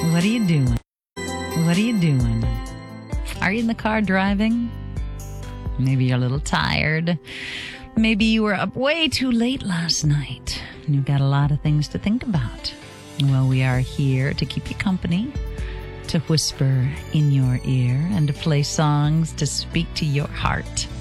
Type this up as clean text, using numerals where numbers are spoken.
What are you doing? What are you doing? Are you in the car driving? Maybe you're a little tired. Maybe you were up way too late last night. You've got a lot of things to think about. Well, we are here to keep you company, to whisper in your ear, and to play songs to speak to your heart.